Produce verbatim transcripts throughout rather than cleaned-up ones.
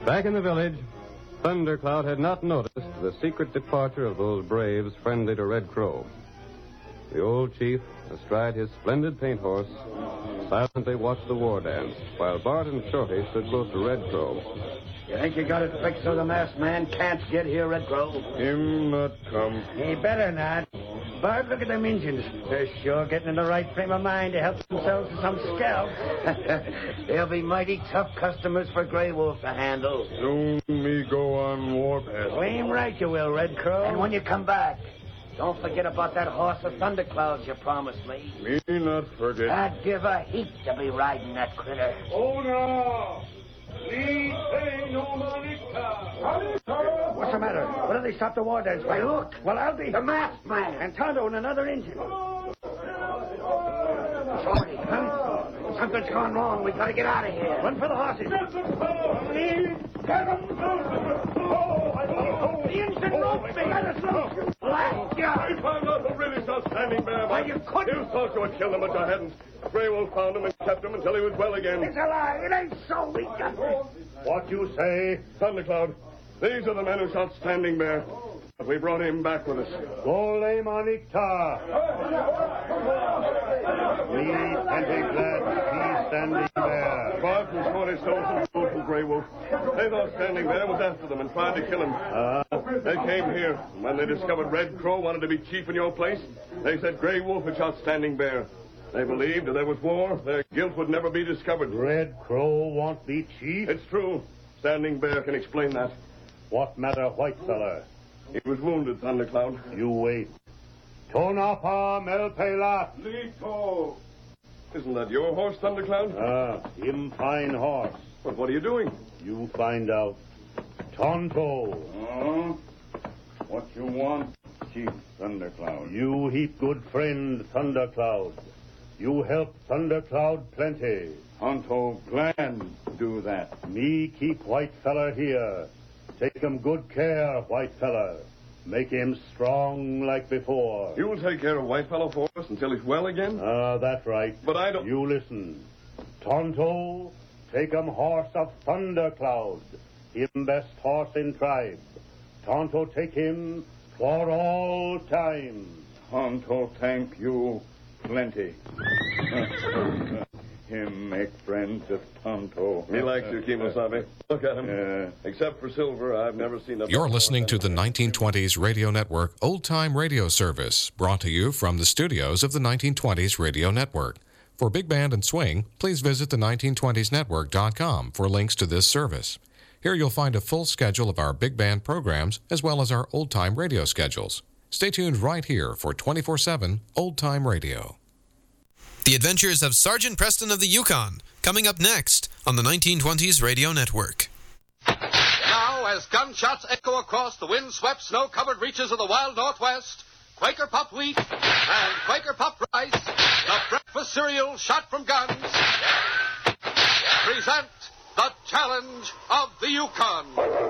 Back in the village, Thundercloud had not noticed the secret departure of those braves friendly to Red Crow. The old chief, astride his splendid paint horse, silently watched the war dance, while Bart and Shorty stood close to Red Crow. You think you got it fixed so the masked man can't get here, Red Crow? Him not come. He better not. Bart, look at them Injuns. They're sure getting in the right frame of mind to help themselves to some scalp. They'll be mighty tough customers for Grey Wolf to handle. Soon me go on warpath. Blame right you will, Red Crow. And when you come back, don't forget about that horse of Thunderclouds you promised me. Me not forget. I'd give a heap to be riding that critter. Oh, no! Please say no What's the matter? What do they stop the war dance by? Look. Well, I'll be... The masked man. And Tonto and another Injun. Shorty, huh? Something's gone wrong. We gotta get out of here. Run for the horses. Get them, Get them. Oh, the Injun roped me. Let us loose. Blast you. I found out who really saw Standing Bear. Why, you couldn't. You thought you would kill him, but you hadn't. Grey Wolf found him and kept him until he was well again. It's a lie. It ain't so. We got him. What you say? Thundercloud, these are the men who shot Standing Bear. But we brought him back with us. Gole Manikta. Me plenty glad to see Standing Bear. Bart and Shorty stole some food from Grey Wolf. They thought Standing Bear was after them and tried to kill him. Uh, They came here. When they discovered Red Crow wanted to be chief in your place, they said Grey Wolf had shot Standing Bear. They believed if there was war, their guilt would never be discovered. Red Crow won't be chief? It's true. Standing Bear can explain that. What matter, white feller? He was wounded, Thundercloud. You wait. Tonapa Melpela. Lito. Isn't that your horse, Thundercloud? Ah, him fine horse. But what are you doing? You find out. Tonto. Uh, what you want, Chief Thundercloud? You heap good friend, Thundercloud. You help Thundercloud plenty. Tonto glad do that. Me keep white feller here. Take him good care, white feller. Make him strong like before. You'll take care of Whitefellow for us until he's well again? Ah, that's right. But I don't... You listen. Tonto, take him horse of Thundercloud. Him best horse in tribe. Tonto take him for all time. Tonto thank you plenty. Him make friends of Tonto. He likes you, Kimosabe. Look at him. Uh, Except for Silver, I've never seen a... You're listening to the nineteen twenties Radio Network Old Time Radio Service, brought to you from the studios of the nineteen twenties Radio Network. For Big Band and Swing, please visit the nineteen twenties network dot com for links to this service. Here you'll find a full schedule of our Big Band programs, as well as our Old Time Radio schedules. Stay tuned right here for twenty-four seven Old Time Radio. The Adventures of Sergeant Preston of the Yukon, coming up next on the nineteen twenties Radio Network. Now, as gunshots echo across the wind-swept, snow-covered reaches of the wild Northwest, Quaker Puffed Wheat and Quaker Puffed Rice, the breakfast cereal shot from guns, present the challenge of the Yukon.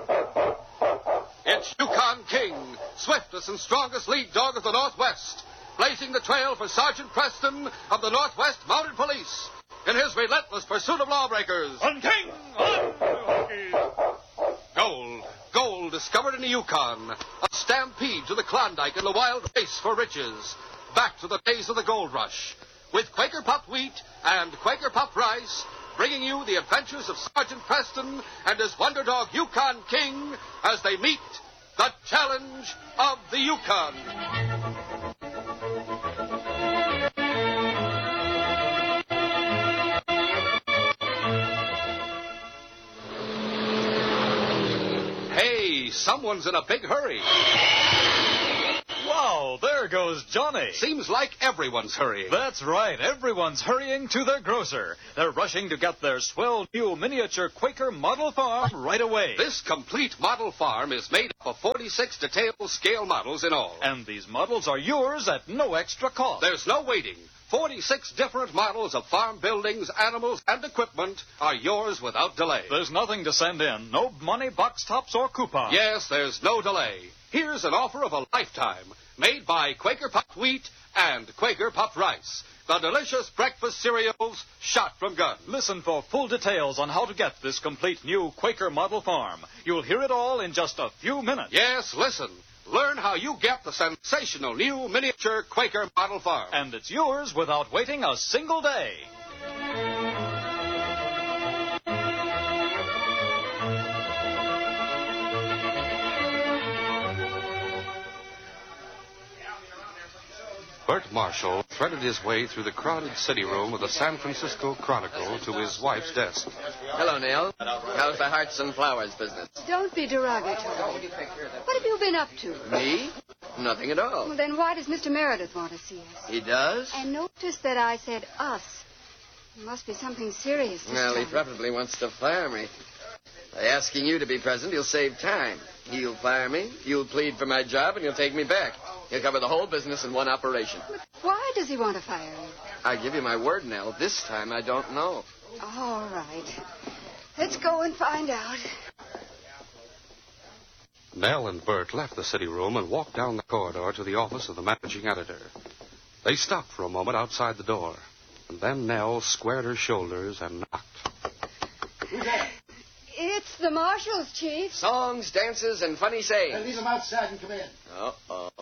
It's Yukon King, swiftest and strongest lead dog of the Northwest, blazing the trail for Sergeant Preston of the Northwest Mounted Police in his relentless pursuit of lawbreakers. On King! On! Gold. Gold discovered in the Yukon. A stampede to the Klondike in the wild race for riches. Back to the days of the gold rush. With Quaker Puffed Wheat and Quaker Puffed Rice, bringing you the adventures of Sergeant Preston and his wonder dog Yukon King as they meet the challenge of the Yukon. Someone's in a big hurry. Wow, there goes Johnny. Seems like everyone's hurrying. That's right. Everyone's hurrying to their grocer. They're rushing to get their swell new miniature Quaker model farm right away. This complete model farm is made up of forty-six detailed scale models in all. And these models are yours at no extra cost. There's no waiting. forty-six different models of farm buildings, animals, and equipment are yours without delay. There's nothing to send in. No money, box tops, or coupons. Yes, there's no delay. Here's an offer of a lifetime made by Quaker Puffed Wheat and Quaker Puffed Rice. the delicious breakfast cereals shot from guns. Listen for full details on how to get this complete new Quaker Model Farm. You'll hear it all in just a few minutes. Yes, listen. Learn how you get the sensational new miniature Quaker Model Farm. And it's yours without waiting a single day. Bert Marshall threaded his way through the crowded city room of the San Francisco Chronicle to his wife's desk. Hello, Neil. How's the Hearts and Flowers business? Don't be derogatory. What have you been up to? Me? Nothing at all. Well, then why does Mister Meredith want to see us? He does? And notice that I said us. There must be something serious this Well, time. he probably wants to fire me. By asking you to be present, he'll save time. He'll fire me, you'll plead for my job, and he'll take me back. He'll cover the whole business in one operation. But why does he want to fire you? I give you my word, Nell. This time I don't know. All right. Let's go and find out. Nell and Bert left the city room and walked down the corridor to the office of the managing editor. They stopped for a moment outside the door, and then Nell squared her shoulders and knocked. Who's that? It's the Marshals, Chief. Songs, dances, and funny sayings. Well, leave them outside and come in. Uh-oh.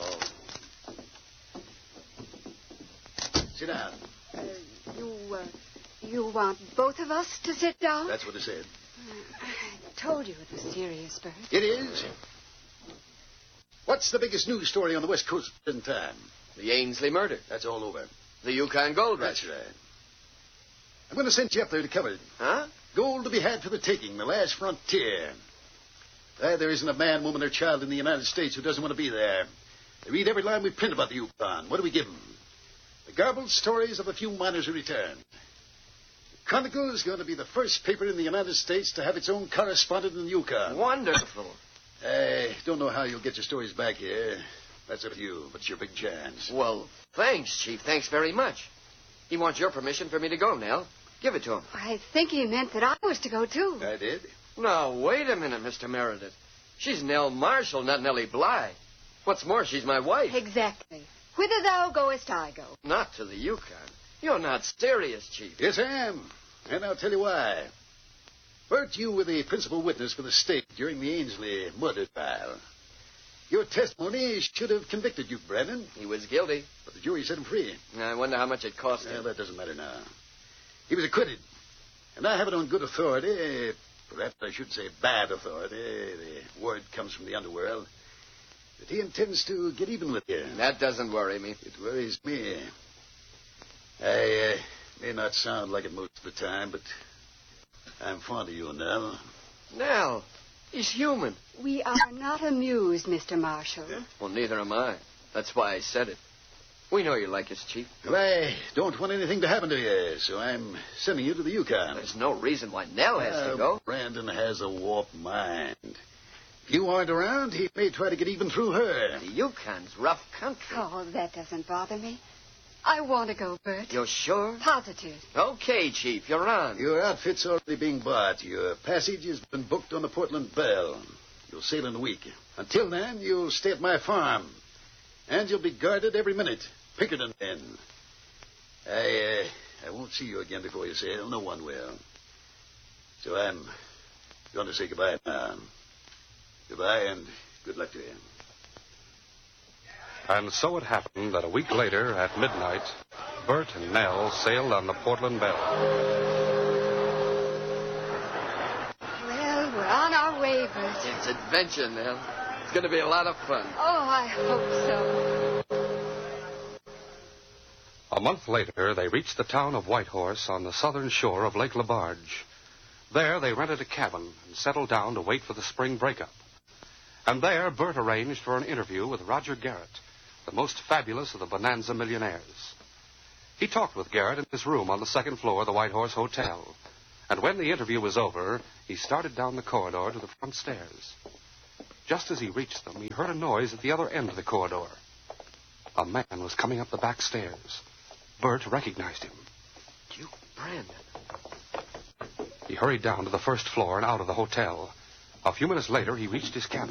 Sit down. Uh, you, uh, you want both of us to sit down? That's what I said. I told you it was serious, Bert. It is. What's the biggest news story on the West Coast at the present time? The Ainsley murder. That's all over. The Yukon Gold Rush. That's right. I'm going to send you up there to cover it. Huh? Gold to be had for the taking, the last frontier. Uh, there isn't a man, woman, or child in the United States who doesn't want to be there. They read every line we print about the Yukon. What do we give them? The garbled stories of a few miners who returned. The Chronicle is going to be the first paper in the United States to have its own correspondent in the Yukon. Wonderful. I don't know how you'll get your stories back here. That's up to you, but it's your big chance. Well, thanks, Chief. Thanks very much. He wants your permission for me to go, Nell. Give it to him. I think he meant that I was to go, too. I did. Now, wait a minute, Mister Meredith. She's Nell Marshall, not Nellie Bly. What's more, she's my wife. Exactly. Whither thou goest, I go. Not to the Yukon. You're not serious, Chief. Yes, I am. And I'll tell you why. Bert, you were the principal witness for the state during the Ainsley murder trial. Your testimony should have convicted you, Brandon. He was guilty. But the jury set him free. I wonder how much it cost him. Well, that doesn't matter now. He was acquitted. And I have it on good authority, perhaps I should say bad authority, the word comes from the underworld, that he intends to get even with you. That doesn't worry me. It worries me. I uh, may not sound like it most of the time, but I'm fond of you, Nell. Nell, he's human. We are not amused, Mister Marshall. Yeah. Well, neither am I. That's why I said it. We know you like us, Chief. Well, I don't want anything to happen to you, so I'm sending you to the Yukon. There's no reason why Nell has uh, to go. Brandon has a warped mind. If you aren't around, he may try to get even through her. The Yukon's rough country. Oh, that doesn't bother me. I want to go, Bert. You're sure? Positive. Okay, Chief, you're on. Your outfit's already being bought. Your passage has been booked on the Portland Belle. You'll sail in a week. Until then, you'll stay at my farm. And you'll be guarded every minute. Pinkerton men. I, uh, I won't see you again before you sail. No one will. So I'm going to say goodbye now. Goodbye, and good luck to you. And so it happened that a week later, at midnight, Bert and Nell sailed on the Portland Belle. Well, we're on our way, Bert. It's adventure, Nell. It's going to be a lot of fun. Oh, I hope so. A month later, they reached the town of Whitehorse on the southern shore of Lake LaBarge. There, they rented a cabin and settled down to wait for the spring breakup. And there, Bert arranged for an interview with Roger Garrett, the most fabulous of the Bonanza millionaires. He talked with Garrett in his room on the second floor of the Whitehorse Hotel. And when the interview was over, he started down the corridor to the front stairs. Just as he reached them, he heard a noise at the other end of the corridor. A man was coming up the back stairs. Bert recognized him. You, Brandon. He hurried down to the first floor and out of the hotel. A few minutes later, he reached his cabin.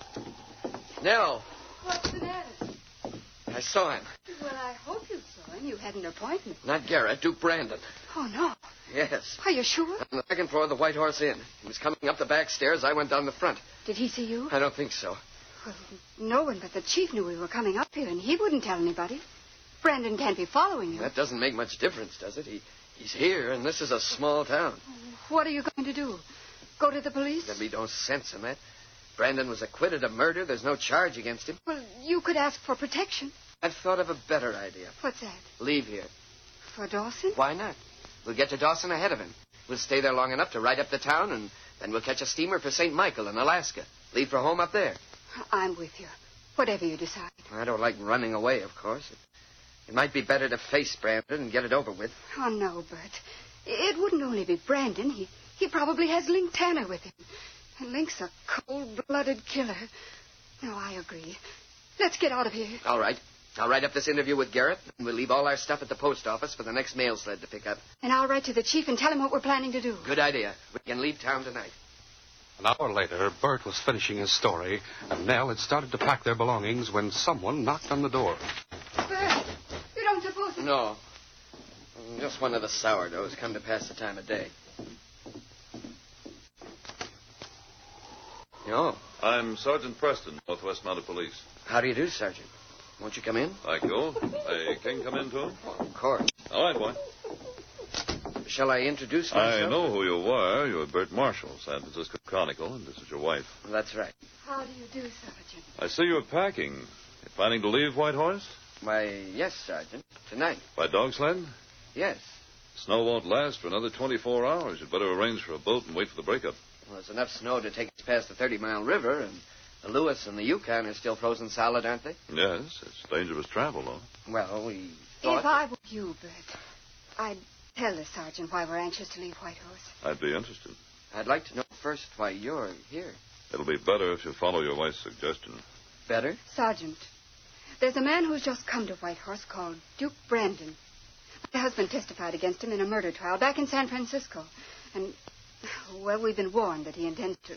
Nell, What's the matter? I saw him. Well, I hope you saw him. You had an appointment. Not Garrett, Duke Brandon. Oh, no. Yes. Are you sure? On the second floor of the White Horse Inn. He was coming up the back stairs. I went down the front. Did he see you? I don't think so. Well, no one but the chief knew we were coming up here, and he wouldn't tell anybody. Brandon can't be following you. That doesn't make much difference, does it? He, he's here, and this is a small town. What are you going to do? Go to the police? There'd be no sense in that. Brandon was acquitted of murder. There's no charge against him. Well, you could ask for protection. I've thought of a better idea. What's that? Leave here. For Dawson? Why not? We'll get to Dawson ahead of him. We'll stay there long enough to ride up the town, and then we'll catch a steamer for Saint Michael in Alaska. Leave for home up there. I'm with you. Whatever you decide. I don't like running away, of course. It, it might be better to face Brandon and get it over with. Oh, no, Bert. It wouldn't only be Brandon. He, he probably has Link Tanner with him. And Link's a cold-blooded killer. No, I agree. Let's get out of here. All right. I'll write up this interview with Garrett, and we'll leave all our stuff at the post office for the next mail sled to pick up. And I'll write to the chief and tell him what we're planning to do. Good idea. We can leave town tonight. An hour later, Bert was finishing his story, and Nell had started to pack their belongings when someone knocked on the door. Bert, you don't suppose... That... No. Just one of the sourdoughs come to pass the time of day. No. I'm Sergeant Preston, Northwest Mounted Police. How do you do, Sergeant? Won't you come in? I go. I can come in, too? Well, of course. All right, boy. Shall I introduce myself? I know who you are. You're Bert Marshall, San Francisco Chronicle, and this is your wife. That's right. How do you do, Sergeant? I see you're packing. You planning to leave White Horse? Why, yes, Sergeant. Tonight. By dog sled? Yes. Snow won't last for another twenty-four hours. You'd better arrange for a boat and wait for the breakup. Well, there's enough snow to take us past the thirty-mile river, and the Lewis and the Yukon are still frozen solid, aren't they? Yes, it's dangerous travel, though. Well, we thought... If I were you, Bert, I'd tell the sergeant why we're anxious to leave White Horse. I'd be interested. I'd like to know first why you're here. It'll be better if you follow your wife's suggestion. Better? Sergeant, there's a man who's just come to White Horse called Duke Brandon. My husband testified against him in a murder trial back in San Francisco. And, well, we've been warned that he intends to...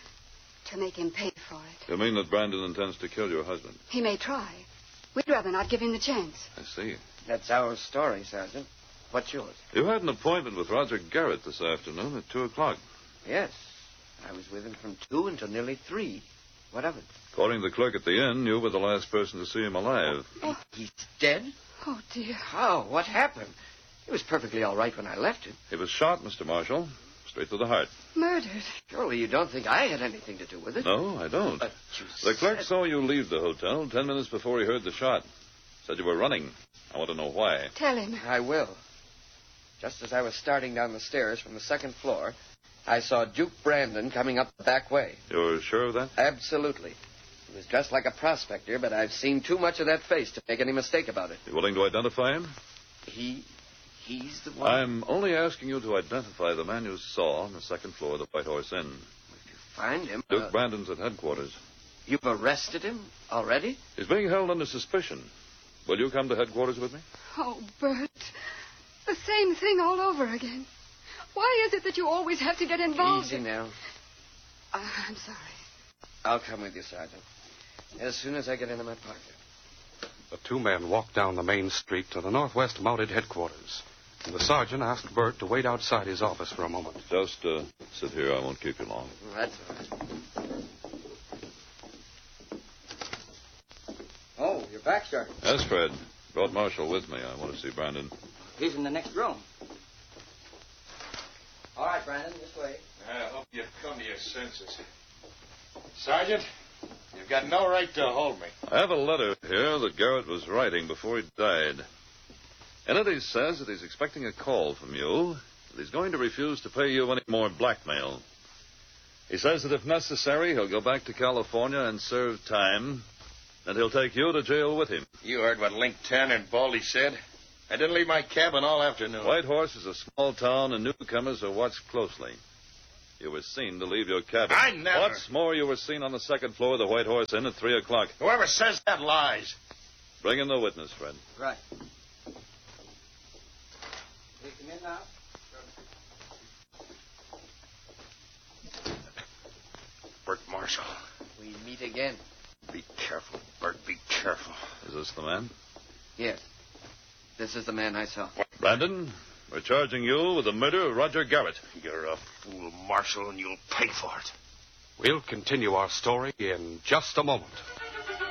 to make him pay for it. You mean that Brandon intends to kill your husband? He may try. We'd rather not give him the chance. I see. That's our story, Sergeant. What's yours? You had an appointment with Roger Garrett this afternoon at two o'clock. Yes. I was with him from two until nearly three. What of it? According to the clerk at the inn, you were the last person to see him alive. Oh. He's dead? Oh, dear. How? What happened? He was perfectly all right when I left him. He was shot, Mister Marshall. Straight to the heart. Murdered? Surely you don't think I had anything to do with it? No, I don't. But you the clerk said... saw you leave the hotel ten minutes before he heard the shot. Said you were running. I want to know why. Tell him. I will. Just as I was starting down the stairs from the second floor, I saw Duke Brandon coming up the back way. You're sure of that? Absolutely. He was dressed like a prospector, but I've seen too much of that face to make any mistake about it. You willing to identify him? He... he's the one... I'm only asking you to identify the man you saw on the second floor of the White Horse Inn. If you find him... Duke uh, Brandon's at headquarters. You've arrested him already? He's being held under suspicion. Will you come to headquarters with me? Oh, Bert. The same thing all over again. Why is it that you always have to get involved? Easy in... now. Uh, I'm sorry. I'll come with you, Sergeant. As soon as I get into my pocket. The two men walked down the main street to the Northwest Mounted headquarters. And the sergeant asked Bert to wait outside his office for a moment. Just uh, sit here. I won't keep you long. That's all right. Oh, you're back, Sergeant. Yes, Fred. Brought Marshall with me. I want to see Brandon. He's in the next room. All right, Brandon, this way. I hope you've come to your senses. Sergeant, you've got no right to hold me. I have a letter here that Garrett was writing before he died. In it, he says that he's expecting a call from you, that he's going to refuse to pay you any more blackmail. He says that if necessary, he'll go back to California and serve time, and he'll take you to jail with him. You heard what Link Tanner and Baldy said. I didn't leave my cabin all afternoon. White Horse is a small town, and newcomers are watched closely. You were seen to leave your cabin. I never... What's more, you were seen on the second floor of the White Horse Inn at three o'clock. Whoever says that lies. Bring in the witness, Fred. Right. Take him in now. Bert Marshall. We meet again. Be careful, Bert. Be careful. Is this the man? Yes. This is the man I saw. Brandon, we're charging you with the murder of Roger Garrett. You're a fool, Marshal, and you'll pay for it. We'll continue our story in just a moment.